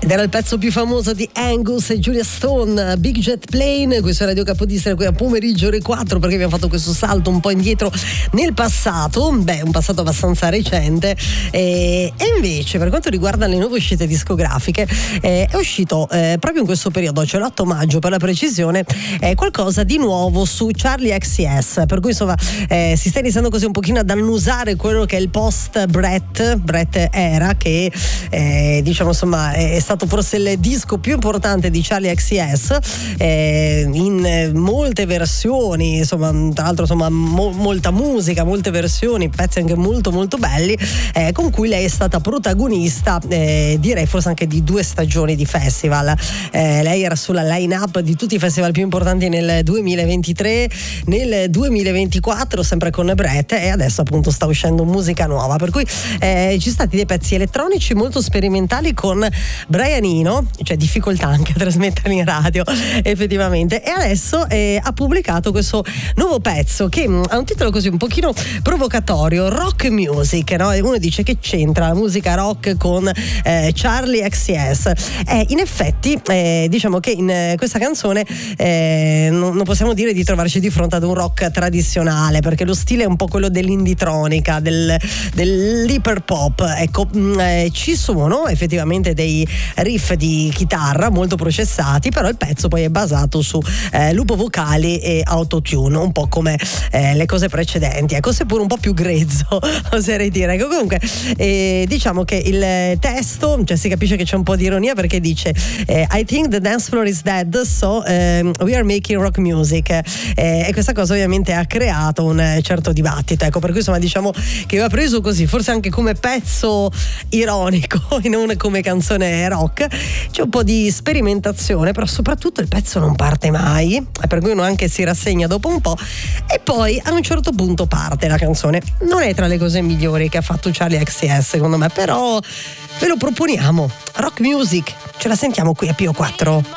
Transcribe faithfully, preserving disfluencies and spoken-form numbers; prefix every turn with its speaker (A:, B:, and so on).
A: Ed era il pezzo più famoso di Angus e Julia Stone, Big Jet Plane. Questo è Radio Capodistria qui a pomeriggio ore quattro, perché abbiamo fatto questo salto un po' indietro nel passato, beh un passato abbastanza recente, e, e invece per quanto riguarda le nuove uscite discografiche eh, è uscito eh, proprio in questo periodo, cioè l'otto maggio per la precisione, eh, qualcosa di nuovo su Charli X C S, per cui insomma eh, si sta iniziando così un pochino ad annusare quello che è il post Brett Brett era, che eh, diciamo insomma è stato forse il disco più importante di Charli X C S, eh, in molte versioni, insomma tra l'altro insomma mo- molta musica, molte versioni, pezzi anche molto molto belli, eh, con cui lei è stata protagonista, eh, direi forse anche di due stagioni di festival. Eh, lei era sulla line up di tutti i festival più importanti nel duemilaventitré, nel duemilaventiquattro sempre con Brett, e adesso appunto sta uscendo musica nuova, per cui eh, ci sono stati dei pezzi elettronici molto sperimentali con Brianino, cioè difficoltà anche a trasmettere in radio effettivamente, e adesso eh, ha pubblicato questo nuovo pezzo che mh, ha un titolo così un pochino provocatorio, Rock Music, no? E uno dice: che c'entra la musica rock con eh, Charli X C S? Eh, in effetti eh, diciamo che in eh, questa canzone eh, non, non possiamo dire di trovarci di fronte ad un rock tradizionale, perché lo stile è un po' quello dell'inditronica, del, dell'iperpop, ecco. mh, eh, ci sono effettivamente dei riff di chitarra molto processati, però il pezzo poi è basato su eh, loop vocali e autotune, un po' come eh, le cose precedenti, ecco, seppur un po' più grezzo oserei dire. Ecco, comunque eh, diciamo che il testo, cioè si capisce che c'è un po' di ironia, perché dice eh, I think the dance floor is dead, so um, we are making rock music, eh, e questa cosa ovviamente ha creato un certo dibattito, ecco, per cui insomma diciamo che va preso così, forse anche come pezzo ironico e non come canzone rock. C'è un po' di sperimentazione, però soprattutto il pezzo non parte mai, per cui uno anche si rassegna dopo un po', e poi a un certo punto parte la canzone. Non è tra le cose migliori che ha fatto Charli X C S secondo me, però ve lo proponiamo. Rock Music, ce la sentiamo qui a P O quattro.